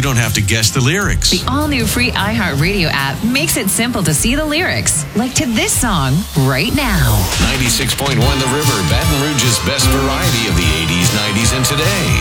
don't have to guess the lyrics. The all-new free iHeartRadio app makes it simple to see the lyrics, like to this song right now. 96.1 The River, Baton Rouge's best variety of the 80s, 90s, and today.